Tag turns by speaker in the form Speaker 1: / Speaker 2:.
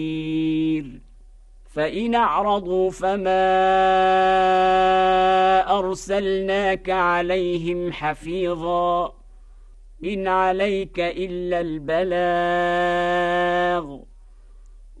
Speaker 1: فإن أعرضوا فما أرسلناك عليهم حفيظا إن عليك إلا البلاغ